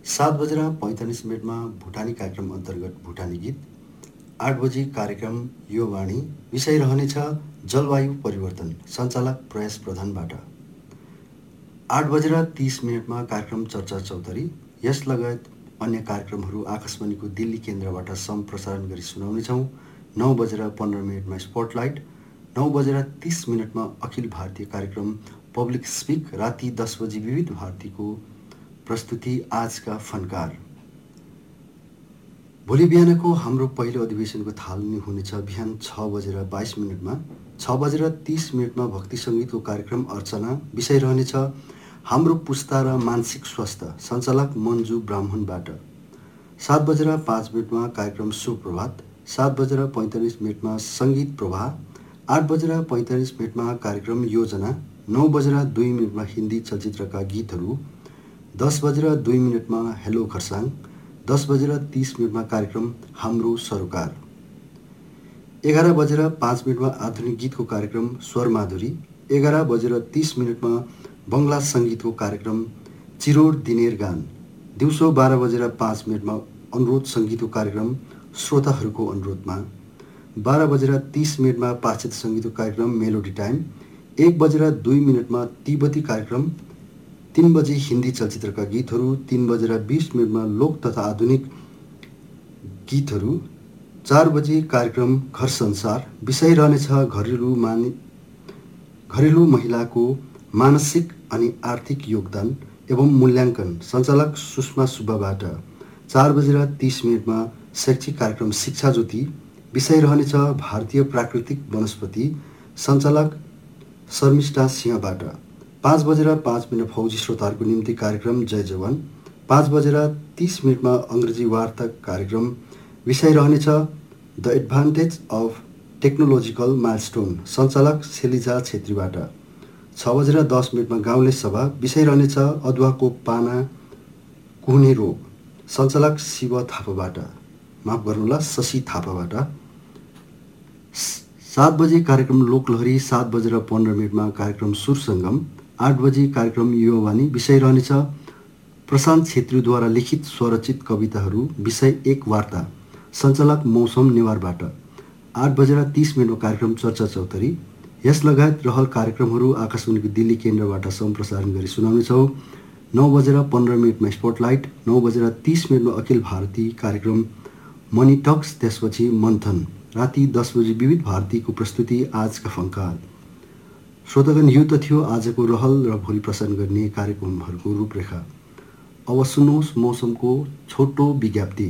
7:45 भुटानी कार्यक्रम अन्तर्गत भुटानी गीत। 8 बजी कार्यक्रम यो वाणी, विषय रहनेछ जलवायु परिवर्तन, सञ्चालक प्रयास प्रधानबाट। 8:30 कार्यक्रम चर्चा चौधरी, यस लगायत अन्य कार्यक्रमहरू आकाशवाणीको दिल्ली केन्द्रबाट सम्प्रसारण गरी सुनाउनेछौँ। 9:15 स्पटलाइट, 9:30 अखिल भारतीय कार्यक्रम पब्लिक स्पिक, राति 10 बजी विविध भारतीको प्रस्तुति आजका फनकार। भोलि बिहानको हाम्रो पहिलो अधिवेशनको थालनी हुनेछ बिहान 6:22। 6:30 भक्ति सङ्गीतको कार्यक्रम अर्चना, विषय रहनेछ हाम्रो पुस्ता र मानसिक स्वास्थ्य, सञ्चालक मन्जु ब्राह्मणबाट। 7:05 कार्यक्रम सुप्रभात, 7:45 सङ्गीत प्रवाह, 8:45 कार्यक्रम योजना, 9:02 हिन्दी चलचित्रका गीतहरू, 10:02 हेलो खरसाङ, 10:30 कार्यक्रम हाम्रो सरोकार, 11:05 आधुनिक गीतको कार्यक्रम स्वर माधुरी, 11:30 बङ्गला सङ्गीतको कार्यक्रम चिरोड दिनेर गान, दिउँसो 12:05 अनुरोध सङ्गीतको कार्यक्रम श्रोताहरूको अनुरोधमा, 12:30 पाश्चात्य सङ्गीतको कार्यक्रम मेलोडी टाइम, 1:02 तिब्बती कार्यक्रम, 3 बजी हिन्दी चलचित्रका गीतहरू, 3:20 लोक तथा आधुनिक गीतहरू, 4 बजी कार्यक्रम घर संसार, विषय रहनेछ घरेलु महिलाको मानसिक अनि आर्थिक योगदान एवं मूल्याङ्कन, सञ्चालक सुषमा सुब्बाबाट। 4:30 शैक्षिक कार्यक्रम शिक्षा ज्योति, विषय रहनेछ भारतीय प्राकृतिक वनस्पति, सञ्चालक शर्मिष्ठा सिंहबाट। 5:05 फौजी श्रोताहरूको निम्ति कार्यक्रम जय जवान, 5:30 अङ्ग्रेजी वार्ता कार्यक्रम, विषय रहनेछ the advantage of technological milestone, सञ्चालक सेलिजा छेत्रीबाट। 6:10 गाउँले सभा, विषय रहनेछ अदुवाको पाना कुहुने रोग, सञ्चालक शिव थापाबाट, माफ गर्नुहोला शशि थापाबाट। 7 बजे कार्यक्रम लोकलहरी, 7:15 कार्यक्रम सुरसङ्गम, 8 बजी कार्यक्रम युवावाणी, विषय रहनेछ प्रशान्त छेत्रीद्वारा लिखित स्वरचित कविताहरू, विषय एक वार्ता, सञ्चालक मौसम नेवारबाट। 8:30 कार्यक्रम चर्चा चौधरी, यस लगायत रहल कार्यक्रमहरू आकाशवाणीको दिल्ली केन्द्रबाट सम्प्रसारण गरी सुनाउनेछौँ। 9:15 स्पटलाइट, 9:30 अखिल भारतीय कार्यक्रम मनी टक्स, त्यसपछि मन्थन, राति 10 बजी विविध भारतीको प्रस्तुति आजका फङ्कार। श्रोतागण, यो त थियो आजको रहल र भोलि प्रसारण गर्ने कार्यक्रमहरूको रूपरेखा। अब सुन्नुहोस् मौसमको छोटो विज्ञप्ति।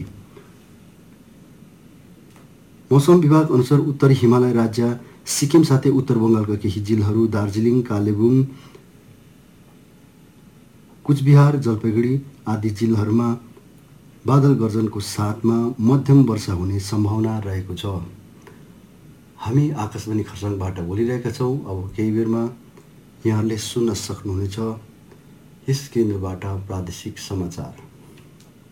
मौसम विभाग अनुसार उत्तरी हिमालय राज्य सिक्किम साथै उत्तर बङ्गालका केही जिल्लाहरू, दार्जिलिङ, कालेबुङ, कुचबिहार, जलपाइगुडी आदि जिल्लाहरूमा बादल गर्जनको साथमा मध्यम वर्षा हुने सम्भावना रहेको छ। हामी आकाशवाणी खरसाङबाट बोलिरहेका छौँ। अब केही बेरमा यहाँहरूले सुन्न सक्नुहुनेछ यस केन्द्रबाट प्रादेशिक समाचार।